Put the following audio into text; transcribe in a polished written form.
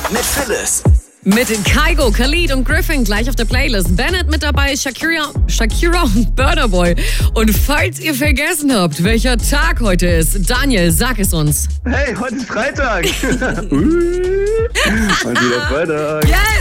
mit Phyllis. Mit Kygo, Khalid und Griffin gleich auf der Playlist. Bennett mit dabei, Shakira und Burna Boy. Und falls ihr vergessen habt, welcher Tag heute ist, Daniel, sag es uns. Hey, heute ist Freitag. Heute wieder Freitag. Yes!